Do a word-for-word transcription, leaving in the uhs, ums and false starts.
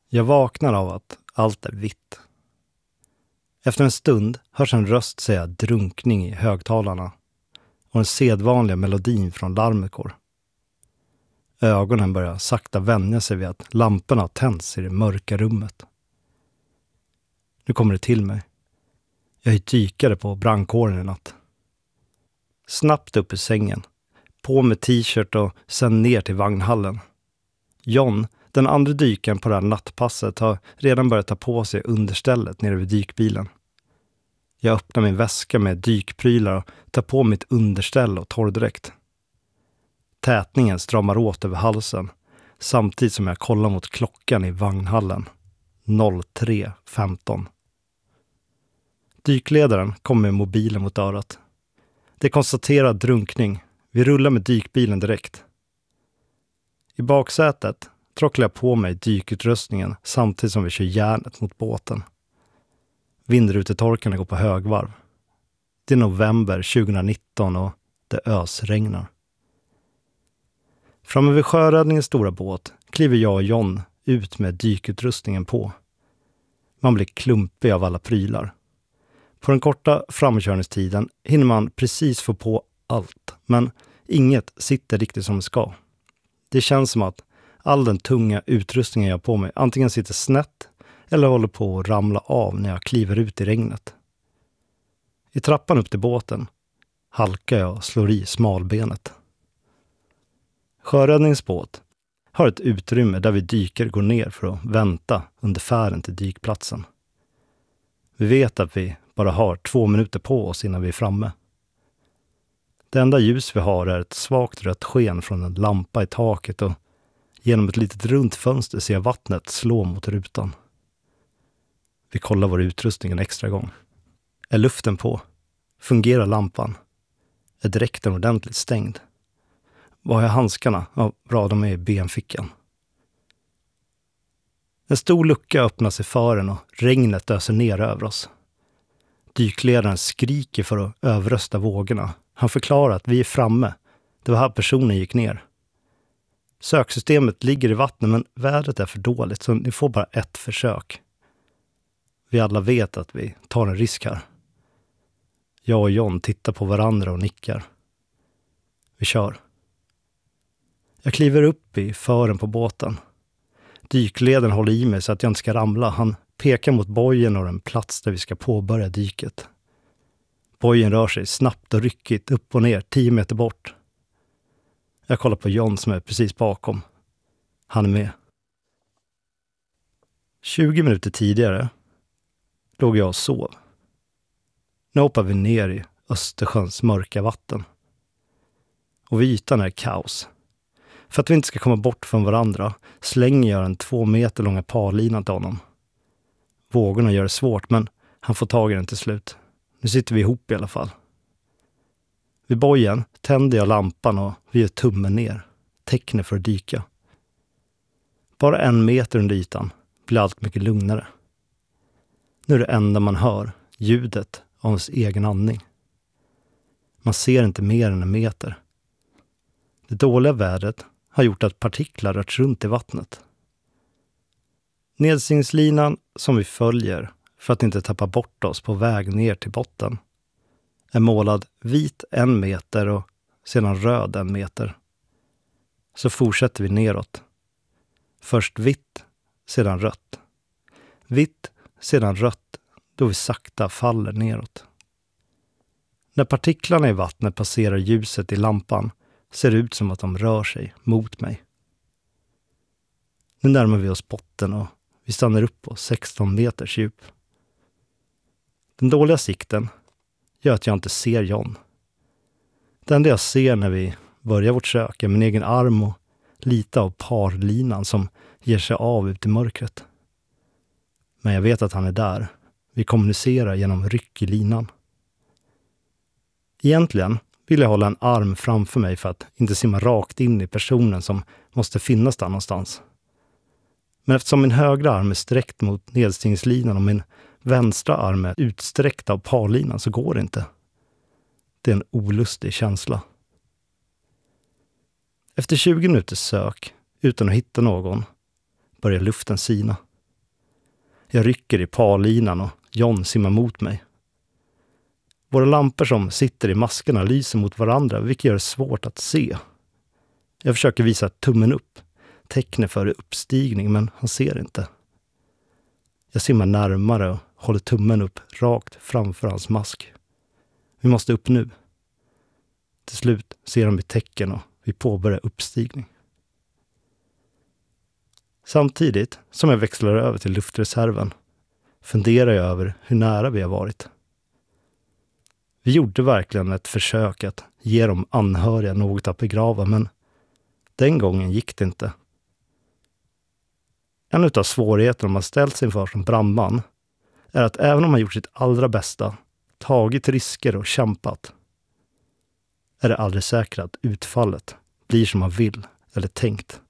Jag vaknar av att allt är vitt. Efter en stund hörs en röst säga drunkning i högtalarna och den sedvanliga melodin från larmet går. Ögonen börjar sakta vänja sig vid att lamporna tänds i det mörka rummet. Nu kommer det till mig. Jag är dykare på brandkåren i natt. Snabbt upp ur sängen, på med t-shirt och sen ner till vagnhallen. John, den andra dykaren på det här nattpasset, har redan börjat ta på sig understället nere vid dykbilen. Jag öppnar min väska med dykprylar och tar på mitt underställ och torrdräkt. Tätningen stramar åt över halsen samtidigt som jag kollar mot klockan i vagnhallen. tre femton. Dykledaren kommer med mobilen mot örat. Det konstaterar drunkning. Vi rullar med dykbilen direkt. I baksätet trocklar jag på mig dykutrustningen samtidigt som vi kör järnet mot båten. Vindrutetorkarna går på högvarv. Det är november tjugonitton och det ösregnar. Framme vid sjöräddningens stora båt kliver jag och John ut med dykutrustningen på. Man blir klumpig av alla prylar. På den korta framkörningstiden hinner man precis få på allt, men inget sitter riktigt som det ska. Det känns som att all den tunga utrustningen jag har på mig antingen sitter snett eller håller på att ramla av när jag kliver ut i regnet. I trappan upp till båten halkar jag och slår i smalbenet. Sjöräddningsbåt har ett utrymme där vi dykare går ner för att vänta under färden till dykplatsen. Vi vet att vi bara har två minuter på oss innan vi är framme. Det enda ljus vi har är ett svagt rött sken från en lampa i taket och genom ett litet runt fönster ser jag vattnet slå mot rutan. Vi kollar vår utrustning en extra gång. Är luften på? Fungerar lampan? Är dräkten ordentligt stängd? Var har jag handskarna? Ja, bra, de är i benfickan. En stor lucka öppnas i fören och regnet öser ner över oss. Dykledaren skriker för att överrösta vågorna. Han förklarar att vi är framme. Det var här personen gick ner. Söksystemet ligger i vattnet men vädret är för dåligt så ni får bara ett försök. Vi alla vet att vi tar en risk här. Jag och John tittar på varandra och nickar. Vi kör. Jag kliver upp i fören på båten. Dykledaren håller i mig så att jag inte ska ramla. Han pekar mot bojen och den plats där vi ska påbörja dyket. Bojen rör sig snabbt och ryckigt upp och ner tio meter bort. Jag kollar på John som är precis bakom. Han är med. tjugo minuter tidigare låg jag och sov. Nu hoppar vi ner i Östersjöns mörka vatten. Och vid ytan är kaos. För att vi inte ska komma bort från varandra slänger jag en två meter långa parlinan till honom. Vågorna gör det svårt men han får tag i den till slut. Nu sitter vi ihop i alla fall. Vid bojen tänder jag lampan och vi gör tummen ner. Tecknet för att dyka. Bara en meter under ytan blir allt mycket lugnare. Nu är det enda man hör ljudet av ens egen andning. Man ser inte mer än en meter. Det dåliga vädret har gjort att partiklar rört runt i vattnet. Nedstigningslinan som vi följer för att inte tappa bort oss på väg ner till botten är målad vit en meter och sedan röd en meter. Så fortsätter vi neråt. Först vitt, sedan rött. Vitt, sedan rött, då vi sakta faller neråt. När partiklarna i vattnet passerar ljuset i lampan ser det ut som att de rör sig mot mig. Nu närmar vi oss botten och vi stannar upp på sexton meters djup. Den dåliga sikten gör att jag inte ser John. Det enda jag ser när vi börjar vårt sök är min egen arm och lite av parlinan som ger sig av ut i mörkret. Men jag vet att han är där. Vi kommunicerar genom ryck i linan. Egentligen vill jag hålla en arm framför mig för att inte simma rakt in i personen som måste finnas där någonstans. Men eftersom min högra arm är sträckt mot nedstigningslinan och min vänstra arm är utsträckt av parlinan så går det inte. Det är en olustig känsla. Efter tjugo minuters sök, utan att hitta någon, börjar luften sina. Jag rycker i parlinan och John simmar mot mig. Våra lampor som sitter i maskerna lyser mot varandra, vilket gör det svårt att se. Jag försöker visa tummen upp, tecknet för uppstigning, men han ser inte. Jag simmar närmare och håller tummen upp rakt framför hans mask. Vi måste upp nu. Till slut ser han mitt tecken och vi påbörjar uppstigning. Samtidigt som jag växlar över till luftreserven funderar jag över hur nära vi har varit. Vi gjorde verkligen ett försök att ge de anhöriga något att begrava, men den gången gick det inte. En utav svårigheterna man ställs inför som brandman är att även om man gjort sitt allra bästa, tagit risker och kämpat, är det aldrig säkert att utfallet blir som man vill eller tänkt.